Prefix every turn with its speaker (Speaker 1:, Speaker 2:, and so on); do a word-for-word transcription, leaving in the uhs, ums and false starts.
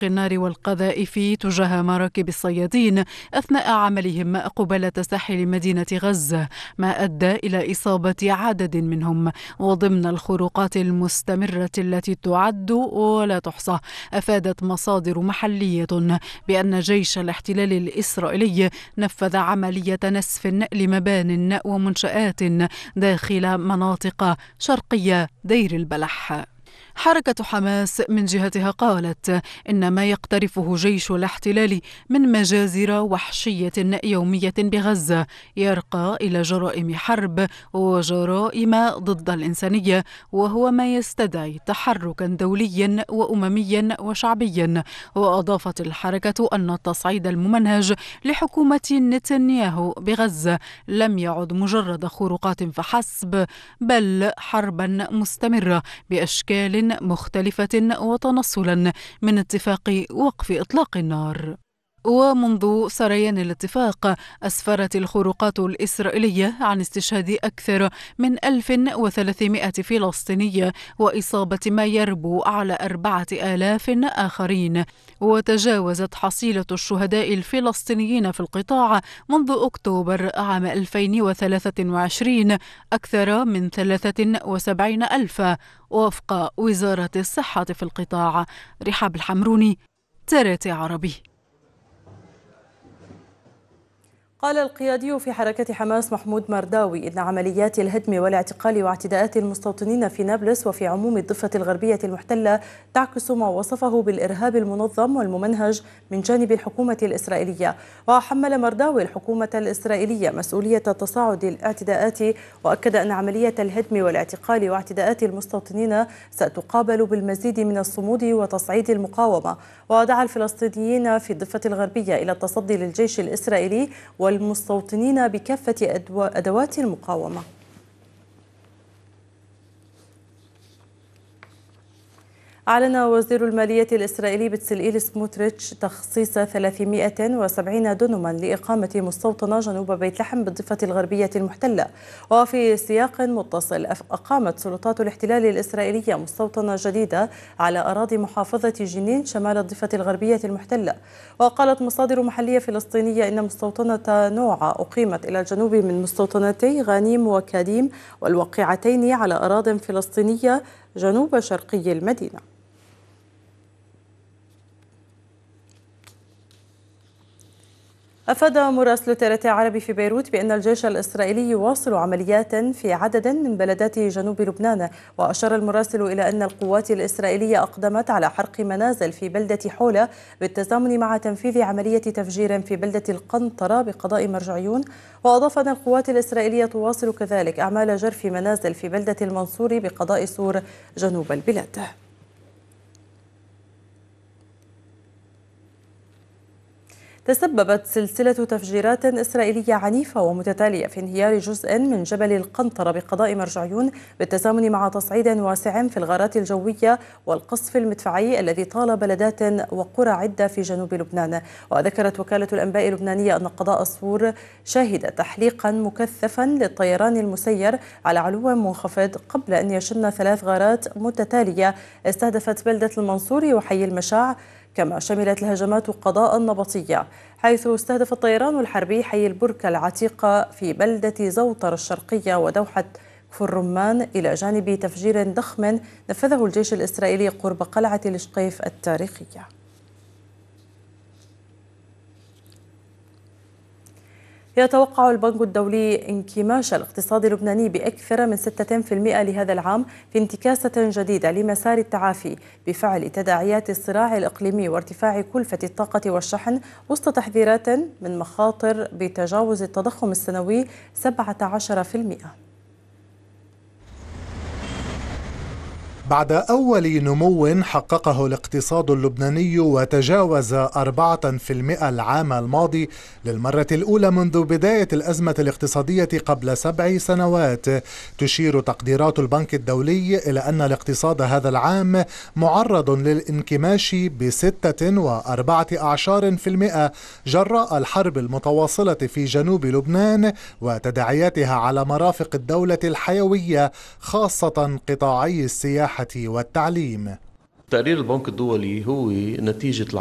Speaker 1: النار والقذائف تجاه مراكب الصيادين أثناء عملهم قبالة ساحل مدينة غزة، ما أدى إلى إصابة عدد منهم. وضمن الخروقات المستمرة التي تعد ولا تحصى، أفادت مصادر محلية بأن جيش الاحتلال الإسرائيلي نفذ عملية نسف لمبان ومنشآت داخل مناطق شرقية دير البلح. حركة حماس من جهتها قالت إن ما يقترفه جيش الاحتلال من مجازر وحشية يومية بغزة يرقى إلى جرائم حرب وجرائم ضد الإنسانية، وهو ما يستدعي تحركا دوليا وأمميا وشعبيا. وأضافت الحركة أن التصعيد الممنهج لحكومة نتنياهو بغزة لم يعد مجرد خروقات فحسب، بل حربا مستمرة بأشكال مختلفة وتنصلا من اتفاق وقف إطلاق النار. ومنذ سريان الاتفاق أسفرت الخروقات الإسرائيلية عن استشهاد أكثر من ألف وثلاثمائة فلسطيني وإصابة ما يربو على أربعة آلاف آخرين، وتجاوزت حصيلة الشهداء الفلسطينيين في القطاع منذ أكتوبر عام ألفين وثلاثة وعشرين أكثر من ثلاثة وسبعين ألفا وفق وزارة الصحة في القطاع. رحاب الحمروني، تراتي عربي.
Speaker 2: قال القيادي في حركة حماس محمود مرداوي إن عمليات الهدم والاعتقال واعتداءات المستوطنين في نابلس وفي عموم الضفة الغربية المحتلة تعكس ما وصفه بالإرهاب المنظم والممنهج من جانب الحكومة الإسرائيلية. وحمل مرداوي الحكومة الإسرائيلية مسؤولية تصاعد الاعتداءات، وأكد أن عملية الهدم والاعتقال واعتداءات المستوطنين ستقابل بالمزيد من الصمود وتصعيد المقاومة. ودعا الفلسطينيين في الضفة الغربية إلى التصدي للجيش الإسرائيلي والمستوطنين بكافة أدوات المقاومة. أعلن وزير المالية الإسرائيلي بتسلئيل سموتريتش تخصيص ثلاثمائة وسبعين دنما لإقامة مستوطنة جنوب بيت لحم بالضفة الغربية المحتلة. وفي سياق متصل، أقامت سلطات الاحتلال الإسرائيلية مستوطنة جديدة على أراضي محافظة جنين شمال الضفة الغربية المحتلة. وقالت مصادر محلية فلسطينية إن مستوطنة نوعة أقيمت إلى الجنوب من مستوطنتي غانيم وكاديم والواقعتين على أراضٍ فلسطينية جنوب شرقي المدينة. أفاد مراسل تراتي عربي في بيروت بأن الجيش الإسرائيلي يواصل عمليات في عدد من بلدات جنوب لبنان. وأشار المراسل إلى أن القوات الإسرائيلية أقدمت على حرق منازل في بلدة حولة بالتزامن مع تنفيذ عملية تفجير في بلدة القنطرة بقضاء مرجعيون. وأضاف أن القوات الإسرائيلية تواصل كذلك أعمال جرف منازل في بلدة المنصوري بقضاء سور جنوب البلاد. تسببت سلسلة تفجيرات إسرائيلية عنيفة ومتتالية في انهيار جزء من جبل القنطرة بقضاء مرجعيون بالتزامن مع تصعيد واسع في الغارات الجوية والقصف المدفعي الذي طال بلدات وقرى عدة في جنوب لبنان. وذكرت وكالة الأنباء اللبنانية أن قضاء السور شهد تحليقا مكثفا للطيران المسير على علو منخفض قبل أن يشن ثلاث غارات متتالية استهدفت بلدة المنصوري وحي المشاع، كما شملت الهجمات قضاء نبطية، حيث استهدف الطيران الحربي حي البركة العتيقة في بلدة زوطر الشرقية ودوحة كفر الرمان، إلى جانب تفجير ضخم نفذه الجيش الإسرائيلي قرب قلعة الشقيف التاريخية. يتوقع البنك الدولي انكماش الاقتصاد اللبناني بأكثر من ستة بالمئة لهذا العام في انتكاسة جديدة لمسار التعافي بفعل تداعيات الصراع الإقليمي وارتفاع كلفة الطاقة والشحن، وسط تحذيرات من مخاطر بتجاوز التضخم السنوي سبعة عشر بالمئة.
Speaker 3: بعد أول نمو حققه الاقتصاد اللبناني وتجاوز أربعة بالمئة العام الماضي للمرة الأولى منذ بداية الأزمة الاقتصادية قبل سبع سنوات، تشير تقديرات البنك الدولي إلى أن الاقتصاد هذا العام معرض للانكماش بستة وأربعة أعشار في المئة جراء الحرب المتواصلة في جنوب لبنان وتداعياتها على مرافق الدولة الحيوية، خاصة قطاعي السياحة والتعليم.
Speaker 4: تقرير البنك الدولي هو نتيجة